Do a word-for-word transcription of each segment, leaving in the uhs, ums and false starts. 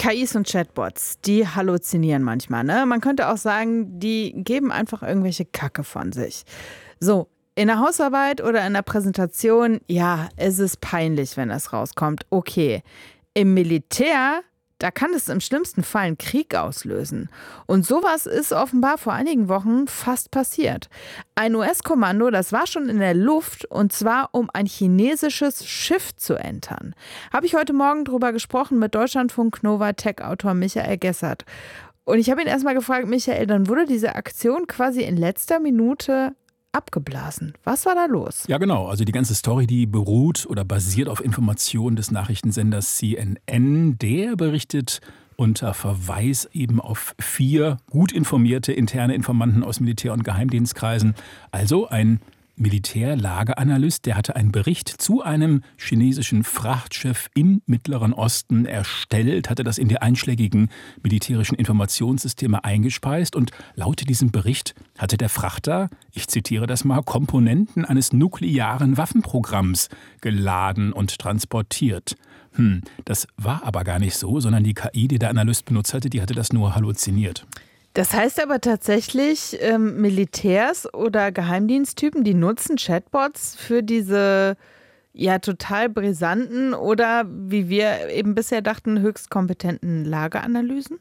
K Is und Chatbots, die halluzinieren manchmal, ne? Man könnte auch sagen, die geben einfach irgendwelche Kacke von sich. So, in der Hausarbeit oder in der Präsentation, ja, es ist peinlich, wenn das rauskommt, okay. Im Militär, da kann es im schlimmsten Fall einen Krieg auslösen. Und sowas ist offenbar vor einigen Wochen fast passiert. Ein U S-Kommando, das war schon in der Luft, und zwar um ein chinesisches Schiff zu entern. Habe ich heute Morgen drüber gesprochen mit Deutschlandfunk Nova Tech-Autor Michael Gessert. Und ich habe ihn erstmal gefragt, Michael, dann wurde diese Aktion quasi in letzter Minute abgeblasen. Was war da los? Ja, genau. Also die ganze Story, die beruht oder basiert auf Informationen des Nachrichtensenders C N N. Der berichtet unter Verweis eben auf vier gut informierte interne Informanten aus Militär- und Geheimdienstkreisen. Also ein Militärlageanalyst, der hatte einen Bericht zu einem chinesischen Frachtschiff im Mittleren Osten erstellt, hatte das in die einschlägigen militärischen Informationssysteme eingespeist und laut diesem Bericht hatte der Frachter, ich zitiere das mal, Komponenten eines nuklearen Waffenprogramms geladen und transportiert. Hm, das war aber gar nicht so, sondern die K I, die der Analyst benutzt hatte, die hatte das nur halluziniert. Das heißt aber tatsächlich, ähm, Militärs oder Geheimdiensttypen, die nutzen Chatbots für diese ja total brisanten oder, wie wir eben bisher dachten, höchst kompetenten Lageanalysen?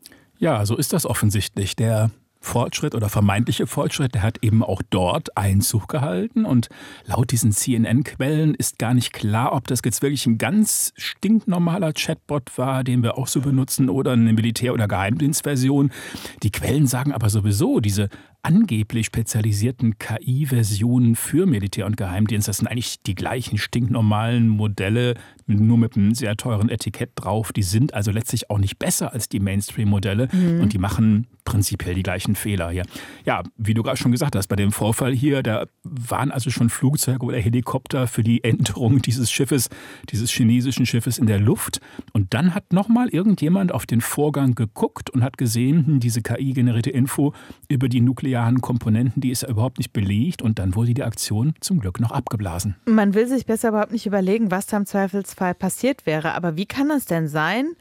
Ja, so ist das offensichtlich. Der Fortschritt oder vermeintliche Fortschritt, der hat eben auch dort Einzug gehalten. Und laut diesen C N N-Quellen ist gar nicht klar, ob das jetzt wirklich ein ganz stinknormaler Chatbot war, den wir auch so benutzen, oder eine Militär- oder Geheimdienstversion. Die Quellen sagen aber sowieso, diese angeblich spezialisierten K I-Versionen für Militär- und Geheimdienst, das sind eigentlich die gleichen stinknormalen Modelle, nur mit einem sehr teuren Etikett drauf. Die sind also letztlich auch nicht besser als die Mainstream-Modelle mhm. und die machen prinzipiell die gleichen Fehler hier. Ja, wie du gerade schon gesagt hast, bei dem Vorfall hier, da waren also schon Flugzeuge oder Helikopter für die Enterung dieses Schiffes, dieses chinesischen Schiffes in der Luft. Und dann hat nochmal irgendjemand auf den Vorgang geguckt und hat gesehen, diese K I-generierte Info über die nuklearen Komponenten, die ist ja überhaupt nicht belegt. Und dann wurde die Aktion zum Glück noch abgeblasen. Man will sich besser überhaupt nicht überlegen, was da im Zweifelsfall passiert wäre. Aber wie kann es denn sein,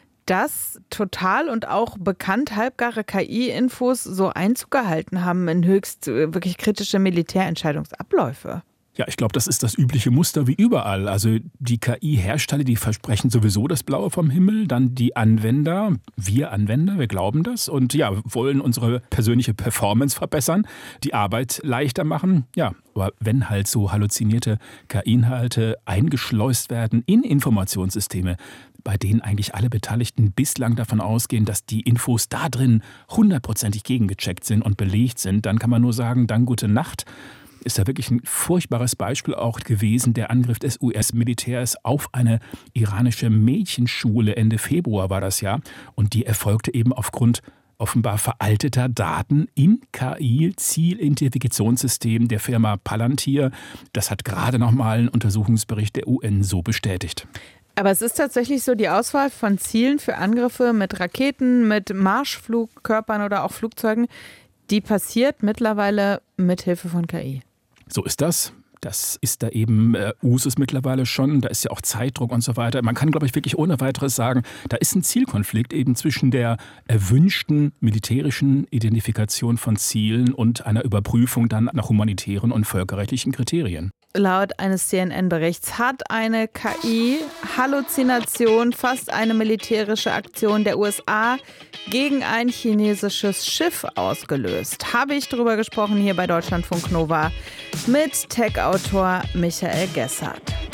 dass total und auch bekannt halbgare K I-Infos so Einzug gehalten haben in höchst wirklich kritische Militärentscheidungsabläufe? Ja, ich glaube, das ist das übliche Muster wie überall. Also die K I-Hersteller, die versprechen sowieso das Blaue vom Himmel, dann die Anwender, wir Anwender, wir glauben das und ja, wollen unsere persönliche Performance verbessern, die Arbeit leichter machen. Ja, aber wenn halt so halluzinierte K I-Inhalte eingeschleust werden in Informationssysteme, bei denen eigentlich alle Beteiligten bislang davon ausgehen, dass die Infos da drin hundertprozentig gegengecheckt sind und belegt sind, dann kann man nur sagen, dann gute Nacht. Ist ja wirklich ein furchtbares Beispiel auch gewesen, der Angriff des U S-Militärs auf eine iranische Mädchenschule. Ende Februar war das ja. Und die erfolgte eben aufgrund offenbar veralteter Daten im K I-Zielidentifikationssytem der Firma Palantir. Das hat gerade nochmal ein Untersuchungsbericht der U N so bestätigt. Aber es ist tatsächlich so, die Auswahl von Zielen für Angriffe mit Raketen, mit Marschflugkörpern oder auch Flugzeugen, die passiert mittlerweile mit Hilfe von K I. So ist das. Das ist da eben äh, Usus mittlerweile schon. Da ist ja auch Zeitdruck und so weiter. Man kann, glaube ich, wirklich ohne weiteres sagen, da ist ein Zielkonflikt eben zwischen der erwünschten militärischen Identifikation von Zielen und einer Überprüfung dann nach humanitären und völkerrechtlichen Kriterien. Laut eines C N N-Berichts hat eine K I-Halluzination fast eine militärische Aktion der U S A gegen ein chinesisches Schiff ausgelöst. Habe ich darüber gesprochen hier bei Deutschlandfunk Nova mit Tech-Autor Michael Gessert.